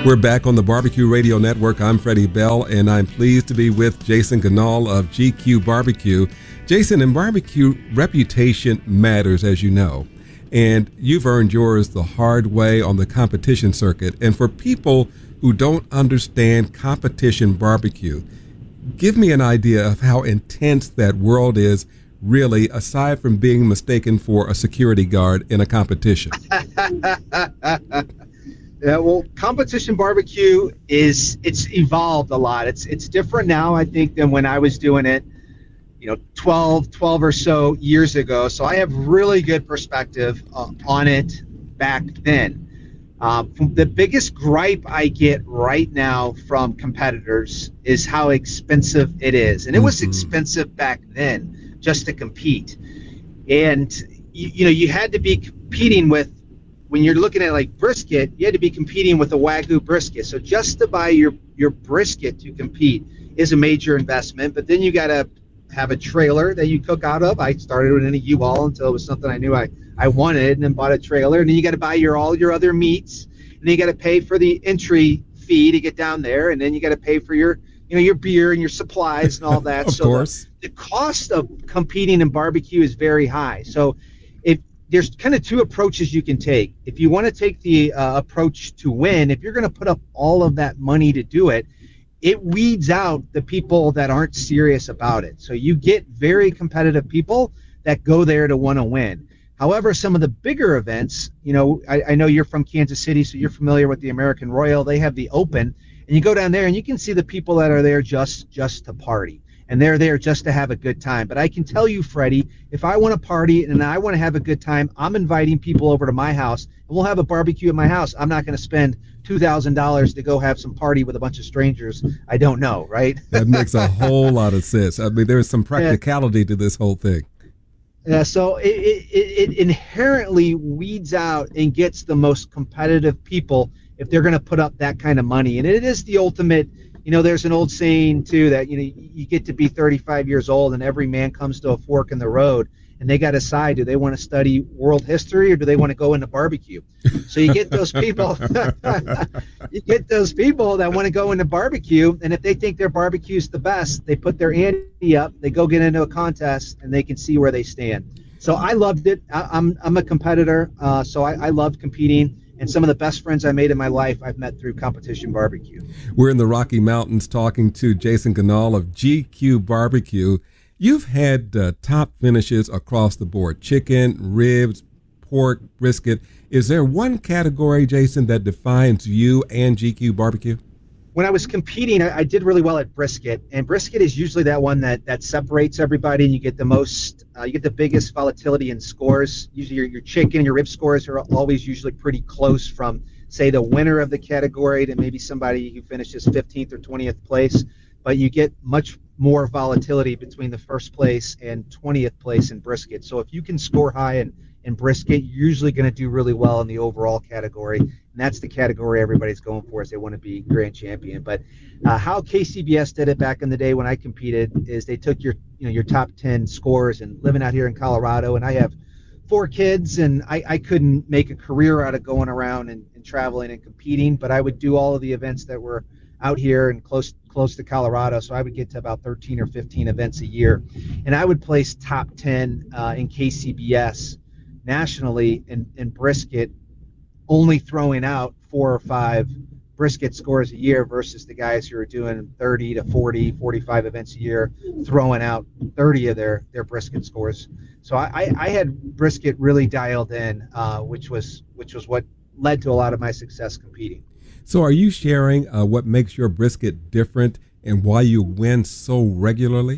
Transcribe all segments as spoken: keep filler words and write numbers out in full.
We're back on the Barbecue Radio Network. I'm Freddie Bell, and I'm pleased to be with Jason Ganal of G Q Barbecue. Jason, in barbecue, reputation matters, as you know, and you've earned yours the hard way on the competition circuit. And for people who don't understand competition barbecue, give me an idea of how intense that world is, really, aside from being mistaken for a security guard in a competition. Yeah, well, competition barbecue is, it's evolved a lot. It's it's different now, I think, than when I was doing it, you know, twelve, twelve or so years ago. So I have really good perspective uh, on it back then. Um, the biggest gripe I get right now from competitors is how expensive it is. And it was mm-hmm. expensive back then just to compete. And, you, you know, you had to be competing with, when you're looking at like brisket, you had to be competing with a Wagyu brisket. So just to buy your, your brisket to compete is a major investment. But then you got to have a trailer that you cook out of. I started with a U-Haul until it was something I knew I, I wanted, and then bought a trailer. And then you got to buy your all your other meats. And then you got to pay for the entry fee to get down there. And then you got to pay for your, you know, your beer and your supplies and all that. Of so course. The, the cost of competing in barbecue is very high. So if there's kind of two approaches you can take. If you want to take the uh, approach to win, if you're going to put up all of that money to do it, it weeds out the people that aren't serious about it. So you get very competitive people that go there to want to win. However, some of the bigger events, you know, I, I know you're from Kansas City, so you're familiar with the American Royal. They have the Open, and you go down there and you can see the people that are there just just to party. And they're there just to have a good time. But I can tell you, Freddie, if I want to party and I want to have a good time, I'm inviting people over to my house, and we'll have a barbecue at my house. I'm not going to spend two thousand dollars to go have some party with a bunch of strangers I don't know, right? That makes a whole lot of sense. I mean, there's some practicality yeah. to this whole thing. Yeah, so it, it, it inherently weeds out and gets the most competitive people if they're going to put up that kind of money. And it is the ultimate. You know, there's an old saying, too, that, you know, you get to be thirty-five years old and every man comes to a fork in the road, and they got to decide, do they want to study world history or do they want to go into barbecue? So you get those people, you get those people that want to go into barbecue, and if they think their barbecue's the best, they put their ante up, they go get into a contest, and they can see where they stand. So I loved it. I, I'm I'm a competitor, uh, so I, I loved competing. And some of the best friends I made in my life I've met through competition barbecue. We're in the Rocky Mountains talking to Jason Ganal of G Q Barbecue. You've had uh, top finishes across the board: chicken, ribs, pork, brisket. Is there one category, Jason, that defines you and G Q Barbecue? When I was competing, I, I did really well at brisket, and brisket is usually that one that, that separates everybody, and you get the most, uh, you get the biggest volatility in scores. Usually your, your chicken and your rib scores are always usually pretty close from, say, the winner of the category to maybe somebody who finishes fifteenth or twentieth place, but you get much more volatility between the first place and twentieth place in brisket. So if you can score high in, in brisket, you're usually going to do really well in the overall category. And that's the category everybody's going for, is they want to be grand champion. But uh, how K C B S did it back in the day when I competed is they took your, you know, your top ten scores. And living out here in Colorado, and I have four kids, and I, I couldn't make a career out of going around and, and traveling and competing, but I would do all of the events that were out here and close close to Colorado. So I would get to about thirteen or fifteen events a year, and I would place top ten uh, in K C B S nationally in, in brisket, only throwing out four or five brisket scores a year versus the guys who are doing thirty to forty, forty-five events a year, throwing out thirty of their, their brisket scores. So I, I had brisket really dialed in, uh, which was which was what led to a lot of my success competing. So are you sharing uh, what makes your brisket different and why you win so regularly?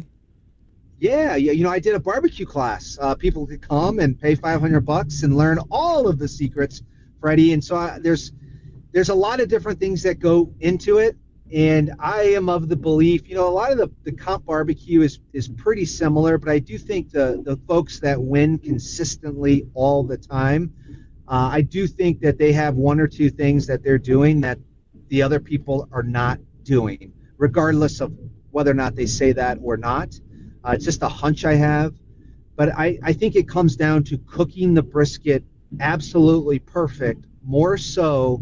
Yeah, yeah, you know, I did a barbecue class. Uh, people could come and pay five hundred bucks and learn all of the secrets, Freddie. And so I, there's there's a lot of different things that go into it. And I am of the belief, you know, a lot of the, the comp barbecue is, is pretty similar, but I do think the, the folks that win consistently all the time, uh, I do think that they have one or two things that they're doing that the other people are not doing, regardless of whether or not they say that or not. Uh, it's just a hunch I have. But I, I think it comes down to cooking the brisket absolutely perfect, more so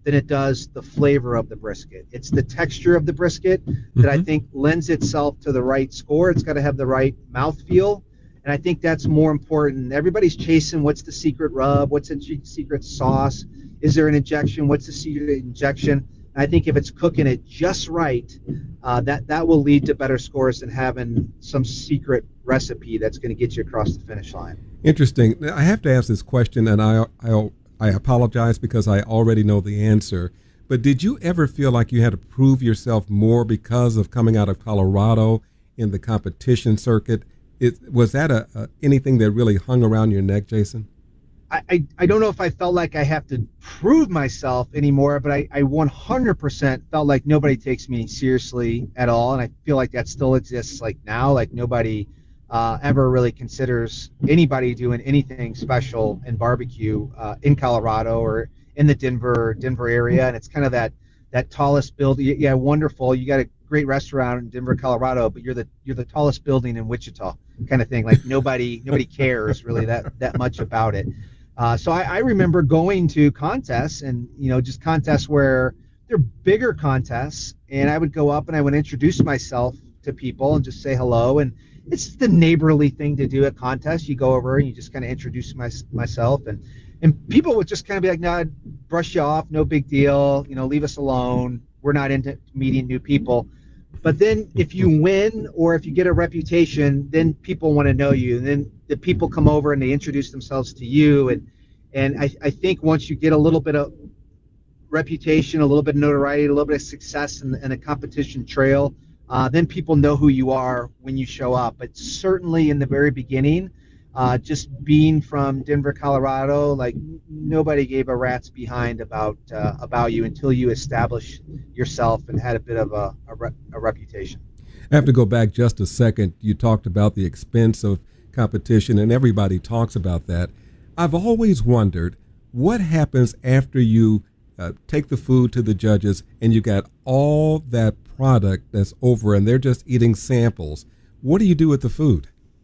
than it does the flavor of the brisket. It's the texture of the brisket that mm-hmm. I think lends itself to the right score. It's got to have the right mouthfeel, and I think that's more important. Everybody's chasing what's the secret rub, what's the secret sauce, is there an injection, what's the secret injection? And I think if it's cooking it just right, uh, that, that will lead to better scores than having some secret recipe that's going to get you across the finish line. Interesting. I have to ask this question, and I, I, I apologize because I already know the answer. But did you ever feel like you had to prove yourself more because of coming out of Colorado in the competition circuit? It, was that a, a anything that really hung around your neck, Jason? I, I, I don't know if I felt like I have to prove myself anymore, but I, I one hundred percent felt like nobody takes me seriously at all. And I feel like that still exists like now. Like nobody uh, ever really considers anybody doing anything special in barbecue uh, in Colorado or in the Denver Denver area. And it's kind of that that tallest building. Yeah, wonderful. You got a great restaurant in Denver, Colorado, but you're the you're the tallest building in Wichita, kind of thing. Like nobody nobody cares really that that much about it. Uh, so I, I remember going to contests and, you know, just contests where they're bigger contests, and I would go up and I would introduce myself to people and just say hello. And it's the neighborly thing to do at contests. You go over and you just kind of introduce my, myself, and, and people would just kind of be like, no, I'd brush you off, no big deal, you know, leave us alone. We're not into meeting new people. But then if you win or if you get a reputation, then people want to know you. And then the people come over and they introduce themselves to you. And and I, I think once you get a little bit of reputation, a little bit of notoriety, a little bit of success in, in a competition trail, uh, then people know who you are when you show up. But certainly in the very beginning, uh, just being from Denver, Colorado, like nobody gave a rat's behind about uh, about you until you established yourself and had a bit of a, a, re- a reputation. I have to go back just a second. You talked about the expense of competition, and everybody talks about that. I've always wondered what happens after you uh, take the food to the judges and you got all that product that's over and they're just eating samples. What do you do with the food?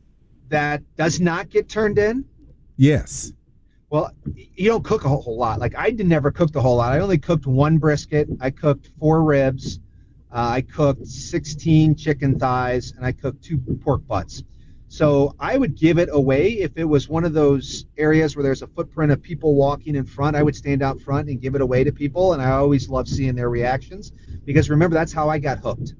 That does not get turned in? Yes. Well, you don't cook a whole, whole lot. Like I did never cooked a whole lot. I only cooked one brisket. I cooked four ribs. Uh, I cooked sixteen chicken thighs, and I cooked two pork butts. So I would give it away if it was one of those areas where there's a footprint of people walking in front. I would stand out front and give it away to people, and I always love seeing their reactions because remember, that's how I got hooked.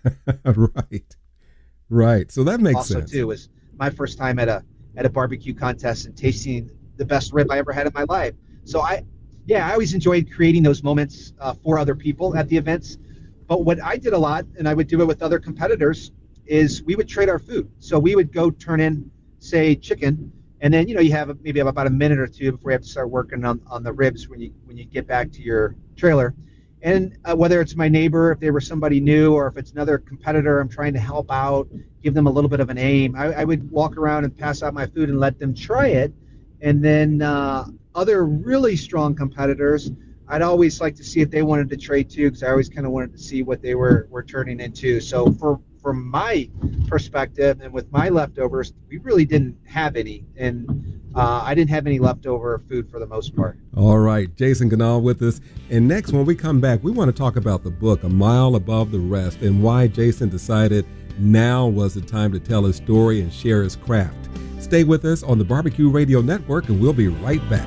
Right. Right. So that makes also, sense. Also, too, was my first time at a at a barbecue contest and tasting the best rib I ever had in my life. So I, yeah, I always enjoyed creating those moments uh, for other people at the events. But what I did a lot, and I would do it with other competitors, is we would trade our food. So we would go turn in, say, chicken, and then you know you have maybe have about a minute or two before you have to start working on, on the ribs when you when you get back to your trailer. And uh, whether it's my neighbor, if they were somebody new, or if it's another competitor I'm trying to help out, give them a little bit of an aim, I, I would walk around and pass out my food and let them try it. And then uh, other really strong competitors, I'd always like to see if they wanted to trade too, because I always kind of wanted to see what they were, were turning into. So for from my perspective and with my leftovers, we really didn't have any. And uh, I didn't have any leftover food for the most part. All right. Jason Ganahl with us. And next, when we come back, we want to talk about the book, A Mile Above the Rest, and why Jason decided now was the time to tell his story and share his craft. Stay with us on the Barbecue Radio Network, and we'll be right back.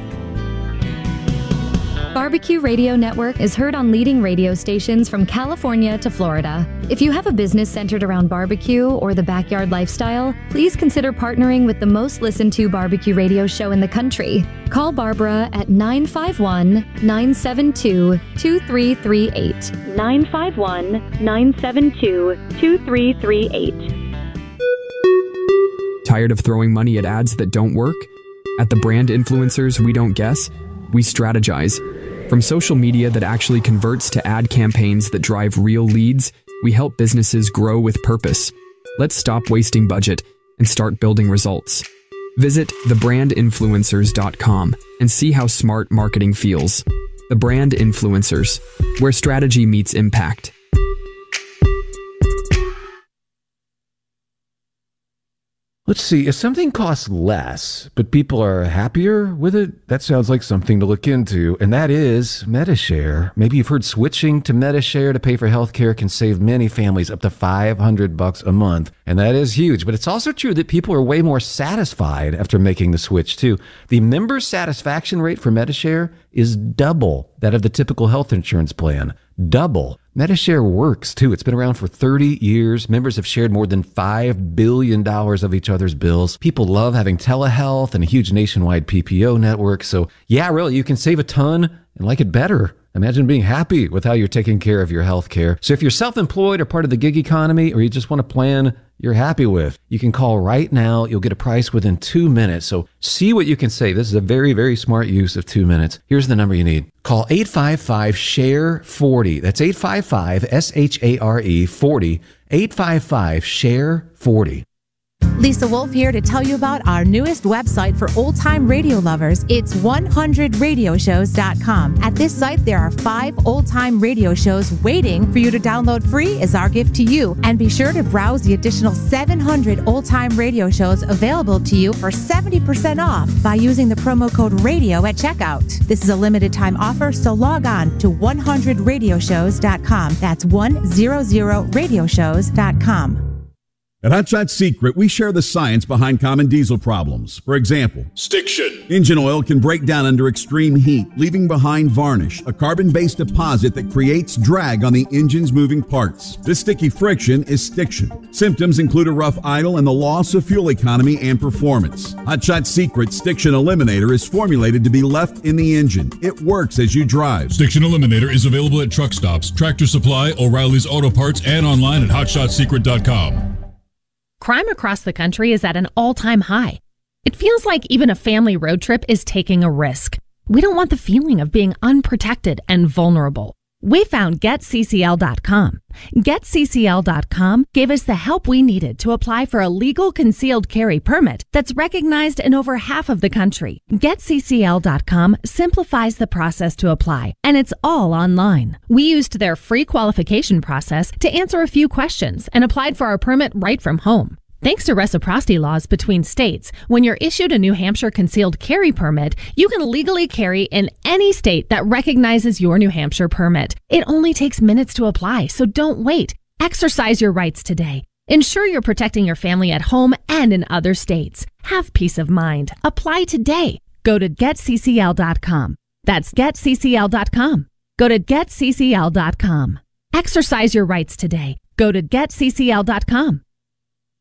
Barbecue Radio Network is heard on leading radio stations from California to Florida. If you have a business centered around barbecue or the backyard lifestyle, please consider partnering with the most listened to barbecue radio show in the country. Call Barbara at nine five one, nine seven two, two three three eight. nine five one, nine seven two, two three three eight. Tired of throwing money at ads that don't work? At the Brand Influencers We Don't Guess, we strategize. From social media that actually converts to ad campaigns that drive real leads, we help businesses grow with purpose. Let's stop wasting budget and start building results. Visit the brand influencers dot com and see how smart marketing feels. The Brand Influencers, where strategy meets impact. Let's see, if something costs less, but people are happier with it, that sounds like something to look into, and that is Medi-Share. Maybe you've heard switching to Medi-Share to pay for healthcare can save many families up to five hundred bucks a month, and that is huge. But it's also true that people are way more satisfied after making the switch, too. The member satisfaction rate for Medi-Share is double that of the typical health insurance plan. Double. Medi-Share works, too. It's been around for thirty years. Members have shared more than five billion dollars of each other's bills. People love having telehealth and a huge nationwide P P O network. So, yeah, really, you can save a ton and like it better. Imagine being happy with how you're taking care of your health care. So if you're self-employed or part of the gig economy, or you just want a plan you're happy with, you can call right now. You'll get a price within two minutes. So see what you can save. This is a very, very smart use of two minutes. Here's the number you need. Call eight five five, S H A R E, forty. That's eight five five, S H A R E, forty. eight five five, S H A R E, forty. Lisa Wolf here to tell you about our newest website for old-time radio lovers. It's one hundred radio shows dot com. At this site, there are five old-time radio shows waiting for you to download free as our gift to you. And be sure to browse the additional seven hundred old-time radio shows available to you for seventy percent off by using the promo code RADIO at checkout. This is a limited-time offer, so log on to one hundred radio shows dot com. That's one hundred radio shows dot com. At Hot Shot Secret, we share the science behind common diesel problems. For example, stiction. Engine oil can break down under extreme heat, leaving behind varnish, a carbon-based deposit that creates drag on the engine's moving parts. This sticky friction is stiction. Symptoms include a rough idle and the loss of fuel economy and performance. Hot Shot Secret Stiction Eliminator is formulated to be left in the engine. It works as you drive. Stiction Eliminator is available at truck stops, Tractor Supply, O'Reilly's Auto Parts, and online at hot shot secret dot com. Crime across the country is at an all-time high. It feels like even a family road trip is taking a risk. We don't want the feeling of being unprotected and vulnerable. We found get C C L dot com. get C C L dot com gave us the help we needed to apply for a legal concealed carry permit that's recognized in over half of the country. get C C L dot com simplifies the process to apply, and it's all online. We used their free qualification process to answer a few questions and applied for our permit right from home. Thanks to reciprocity laws between states, when you're issued a New Hampshire concealed carry permit, you can legally carry in any state that recognizes your New Hampshire permit. It only takes minutes to apply, so don't wait. Exercise your rights today. Ensure you're protecting your family at home and in other states. Have peace of mind. Apply today. Go to get C C L dot com. That's get C C L dot com. Go to get C C L dot com. Exercise your rights today. Go to get C C L dot com.